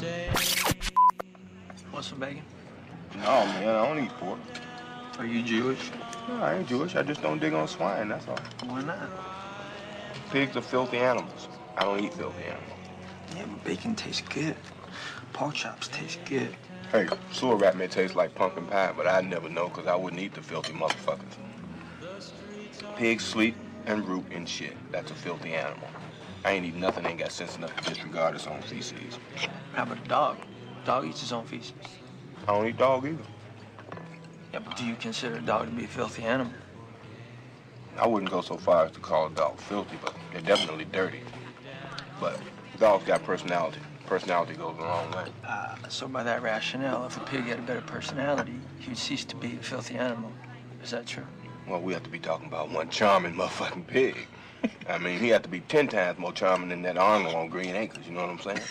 Want some bacon? No, man, I don't eat pork. Are you Jewish? No, I ain't Jewish. I just don't dig on swine, that's all. Why not? Pigs are filthy animals. I don't eat filthy animals. Yeah, but bacon tastes good. Pork chops taste good. Hey, sewer rat may taste like pumpkin pie, but I'd never know because I wouldn't eat the filthy motherfuckers. Pigs sleep and root and shit. That's a filthy animal. I ain't eating nothing that ain't got sense enough to disregard its own feces. How about a dog? Dog eats his own feces. I don't eat dog either. Yeah, but do you consider a dog to be a filthy animal? I wouldn't go so far as to call a dog filthy, but they're definitely dirty. But dogs got personality. Personality goes a long way. So by that rationale, if a pig had a better personality, he would cease to be a filthy animal. Is that true? Well, we have to be talking about one charming motherfucking pig. I mean, he had to be 10 times more charming than that Arnold on Green Acres, you know what I'm saying?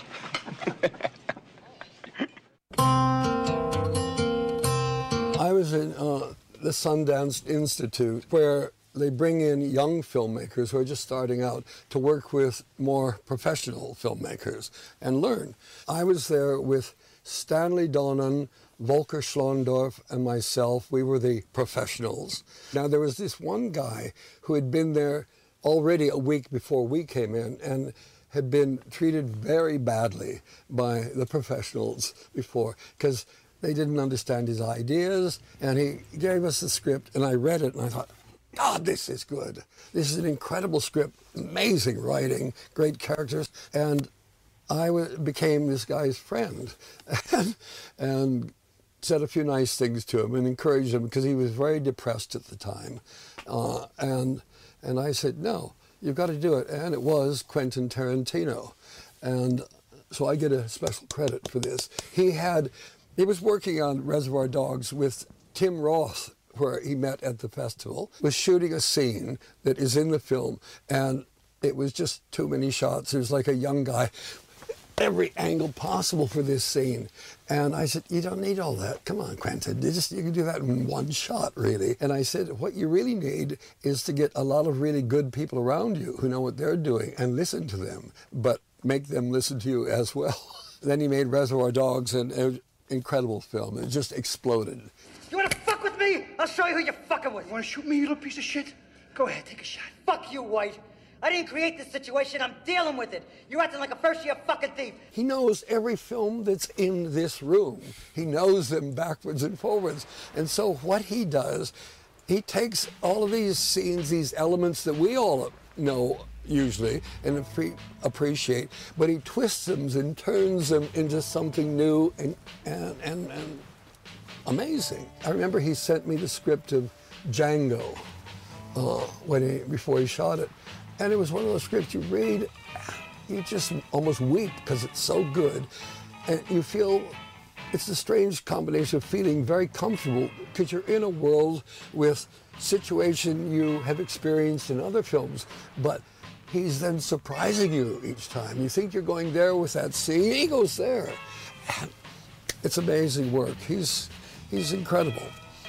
I was in the Sundance Institute, where they bring in young filmmakers who are just starting out to work with more professional filmmakers and learn. I was there with Stanley Donen, Volker Schlondorf, and myself. We were the professionals. Now, there was this one guy who had been there already a week before we came in and had been treated very badly by the professionals before, because they didn't understand his ideas, and he gave us the script, and I read it, and I thought, God, this is good. This is an incredible script, amazing writing, great characters, and I became this guy's friend and said a few nice things to him and encouraged him, because he was very depressed at the time. And I said, no, you've got to do it. And it was Quentin Tarantino. And so I get a special credit for this. He was working on Reservoir Dogs with Tim Roth, where he met at the festival, was shooting a scene that is in the film, and it was just too many shots. It was like a young guy, every angle possible for this scene. And I said, you don't need all that. Come on, Quentin, you can do that in one shot, really. And I said, what you really need is to get a lot of really good people around you who know what they're doing and listen to them, but make them listen to you as well. Then he made Reservoir Dogs, and an incredible film. It just exploded. You wanna fuck with me? I'll show you who you're fucking with. You wanna shoot me, you little piece of shit? Go ahead, take a shot. Fuck you, White. I didn't create this situation. I'm dealing with it. You're acting like a first-year fucking thief. He knows every film that's in this room. He knows them backwards and forwards. And so what he does, he takes all of these scenes, these elements that we all know usually and appreciate, but he twists them and turns them into something new and amazing. I remember he sent me the script of Django before he shot it. And it was one of those scripts you read, you just almost weep because it's so good. And you feel, it's a strange combination of feeling very comfortable because you're in a world with situation you have experienced in other films, but he's then surprising you each time. You think you're going there with that scene, he goes there. And it's amazing work. He's incredible.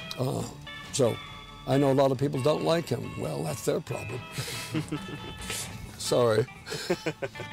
So I know a lot of people don't like him. Well, that's their problem. Sorry.